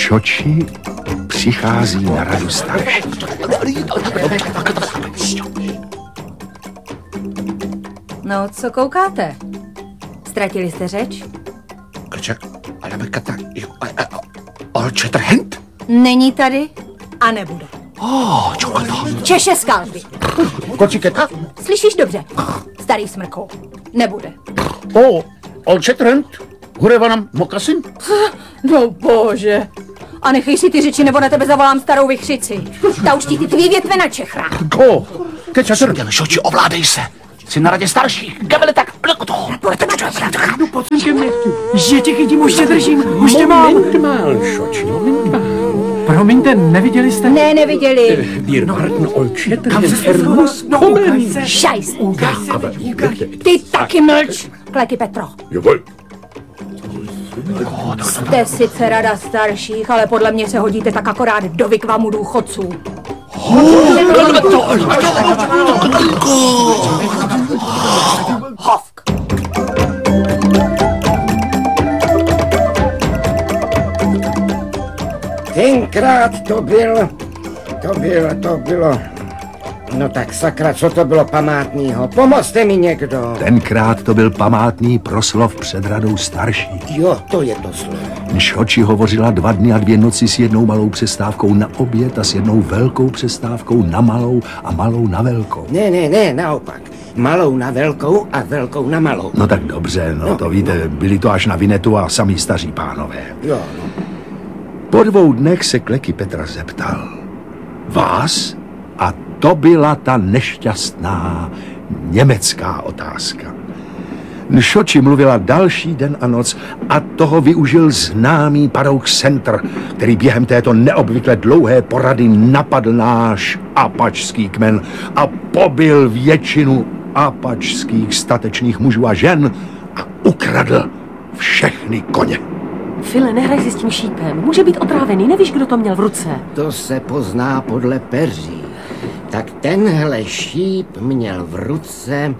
Šoči přichází na radu starší. No, co koukáte? Ztratili jste řeč? Olče Trhent? Není tady a nebude. Češe skalpy. Kociketa? Slyšíš dobře? Starý smrkou. Nebude. Olče Trhent? Hurevanam mokasin? No bože. A nechej si ty řeči, nebo na tebe zavolám starou vichřici. Ta už ti ty tvý větve na čechra. Šoči, ovládej se. Jsi na radě starších. Gavele tak. No pojď ke mně, že tě chytím, už tě držím, už tě mám. Šoči, moment mal. Promiňte, neviděli jste? Ne, neviděli. Kam se Hermus? No, ukaž se. Šajs. Ukaž se. Ty taky mlč. Kleky Petro. Jste sice rada starších, ale podle mě se hodíte tak akorát do vykvamu důchodců. Hovk. Tenkrát to bylo. No tak sakra, co to bylo památnýho? Pomozte mi někdo. Tenkrát to byl památný proslov před radou starších. Jo, to je to slovo. Šoči hovořila 2 dny a 2 noci s jednou malou přestávkou na oběd a s jednou velkou přestávkou na malou a malou na velkou. Ne, naopak. Malou na velkou a velkou na malou. No tak dobře, no to víte, byli to až na Vinetu a samí staří pánové. Jo. Po 2 dnech se Kleky Petra zeptal. Vás? A to byla ta nešťastná německá otázka. Šoči mluvila další den a noc a toho využil známý padouch Center, který během této neobvykle dlouhé porady napadl náš apačský kmen a pobil většinu apačských statečných mužů a žen a ukradl všechny koně. File, nehraj si s tím šípem. Může být otrávený, nevíš, kdo to měl v ruce. To se pozná podle peří. Tak tenhle šíp měl v ruce...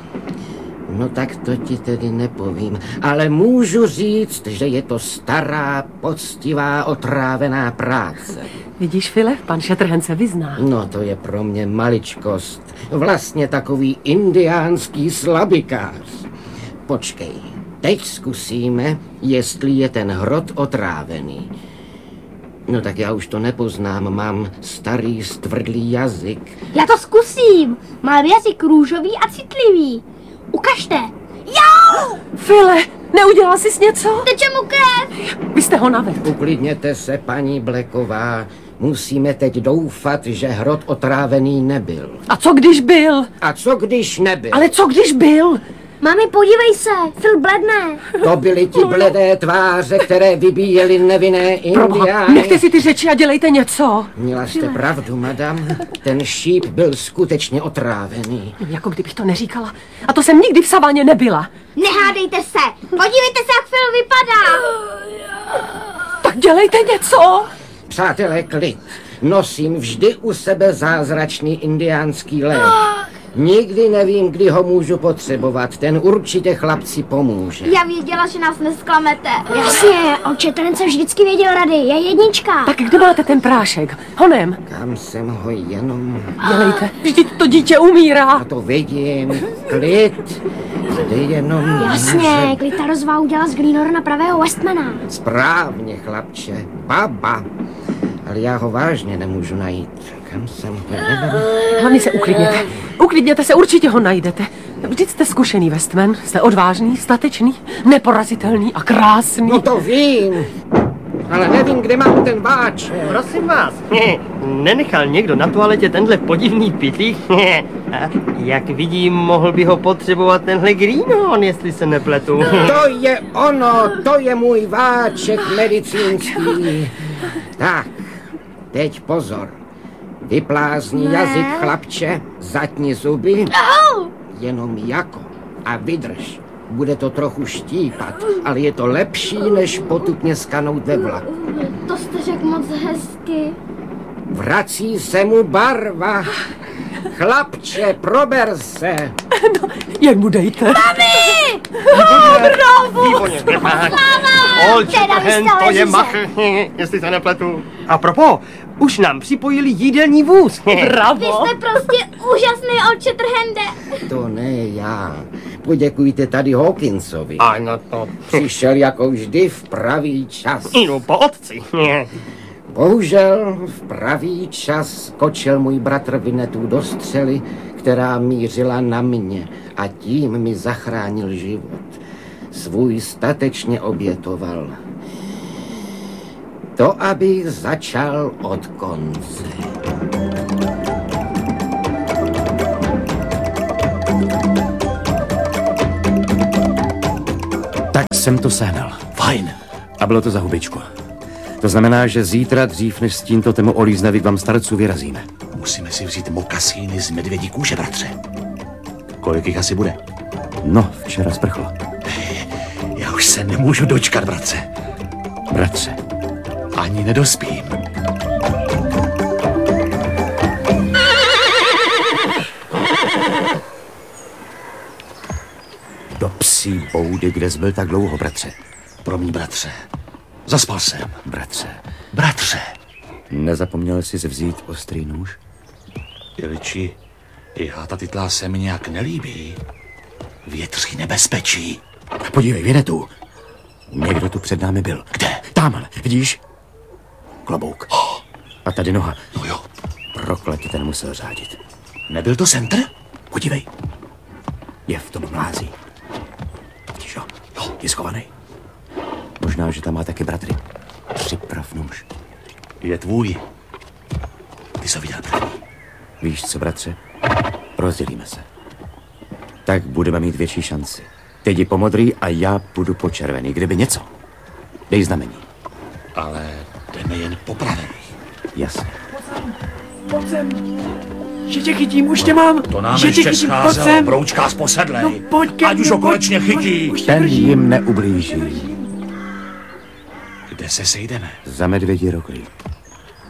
No tak to ti tedy nepovím, ale můžu říct, že je to stará, poctivá, otrávená práce. Vidíš, File, pan Shatterhand se vyzná. No to je pro mě maličkost. Vlastně takový indiánský slabikář. Počkej, teď zkusíme, jestli je ten hrot otrávený. No tak já už to nepoznám, mám starý stvrdlý jazyk. Já to zkusím. Mám jazyk růžový a citlivý. Ukažte. Jo! File, neudělal jsi něco? Teče mu krev. Vy jste ho navedl. Uklidněte se, paní Blacková. Musíme teď doufat, že hrot otrávený nebyl. A co když byl? A co když nebyl? Ale co když byl? Mami, podívej se, Phil bledne. To byly ti bledé tváře, které vybíjely nevinné Proboha, indiány. nechte si ty řeči a dělejte něco. Měla jste pravdu, madam. Ten šíp byl skutečně otrávený. Jako kdybych to neříkala. A to jsem nikdy v saváně nebyla. Nehádejte se. Podívejte se, jak Phil vypadá. Tak dělejte něco. Přátelé, klid. Nosím vždy u sebe zázračný indiánský lék. Nikdy nevím, kdy ho můžu potřebovat. Ten určitě chlapci pomůže. Já věděla, že nás nesklamete. Jasně, Olče, ten se vždycky věděl rady, je jednička. Tak kde máte ten prášek? Honem. Kam jsem ho jenom... Dělejte, vždyť to dítě umírá. A to vidím. Klid. Jde jenom... Jasně, Klita rozvá udělala z Greenora na pravého Westmana. Správně, chlapče. Baba. Ale já ho vážně nemůžu najít. Kam jsem ho nedal? Hlavně se uklidněte. Uklidněte se, určitě ho najdete. Vždyť jste zkušený Westman, jste odvážný, statečný, neporazitelný a krásný. No to vím. Ale nevím, kde mám ten váč. Prosím vás, nenechal někdo na toaletě tenhle podivný pytlík? Jak vidím, mohl by ho potřebovat tenhle Greenhorn, jestli se nepletu. To je ono, to je můj váček medicínský. Tak, teď pozor. Vyplázni jazyk, chlapče, zatni zuby. Jenom jako a vydrž. Bude to trochu štípat, ale je to lepší, než potupně skanout ve vlaku. To jste řekl moc hezky. Vrací se mu barva. Chlapče, prober se. No, jak mu dejte? Mami! Výborně, tak. Old Shatterhand, to je machr, jestli se nepletu. A propos, už nám připojili jídelní vůz. Vy jste prostě úžasný, Old Shatterhande. To ne já. Poděkujte tady Hawkinsovi. Ano, to. Přišel jako vždy v pravý čas. No, po otci. Bohužel v pravý čas skočil můj bratr Vinetů do střely, která mířila na mě a tím mi zachránil život. Svůj statečně obětoval. To, abych začal od konce. Tak jsem to sehnal. Fajn. A bylo to za hubičku. To znamená, že zítra dřív, než s tímto temu olíznavy k vám starců vyrazíme. Musíme si vzít mokasíny z medvědí kůže, bratře. Kolik jich asi bude? No, včera sprchlo. Já už se nemůžu dočkat, bratře. Bratře. Ani nedospím. Do psí boudy, kde jsi byl tak dlouho, bratře. Promiň, bratře. Zaspal jsem. Bratře. Bratře. Nezapomněl jsi vzít ostrý nůž? Jeliči, já ta titlá se mi nějak nelíbí. Větří nebezpečí. Podívej, Vinetu. Někdo tu před námi byl. Kde? Támhle, vidíš? Klobouk. A tady noha. No jo. Prokletě, ten musel řádit. Nebyl to Center? Podívej. Je v tom mlází. Vidíš ho? Jo, je schovaný. Možná, že tam má taky bratry. Připrav nůž. Je tvůj. Ty jsi ho viděl první. Víš co, bratře? Rozdělíme se. Tak budeme mít větší šanci. Ty jdi po modrý a já půjdu po červený. Kdyby něco, dej znamení. Ale jdeme jen po pravený. Jasně. Pojď sem. Že tě chytím, už tě mám. To nám že tě ještě chytím, pojď scházelo, sem. broučká z posedlej. No pojď ke Ať mně, už ho pojď, konečně pojď, chytí. už tě Ten držím. jim neublíží. Kde se sejdeme? Za medvědí roklí.